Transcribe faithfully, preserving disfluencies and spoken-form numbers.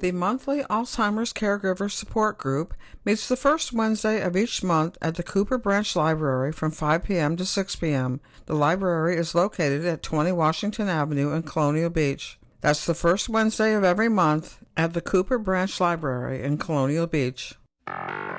The monthly Alzheimer's Caregiver Support Group meets the first Wednesday of each month at the Cooper Branch Library from five p.m. to six p.m. The library is located at twenty Washington Avenue in Colonial Beach. That's the first Wednesday of every month at the Cooper Branch Library in Colonial Beach.